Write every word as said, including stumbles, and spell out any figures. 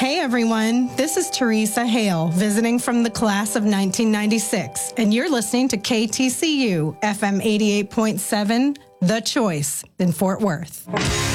Hey everyone, this is Teresa Hale visiting from the class of nineteen ninety-six, and you're listening to K T C U F M eighty-eight point seven, The Choice in Fort Worth.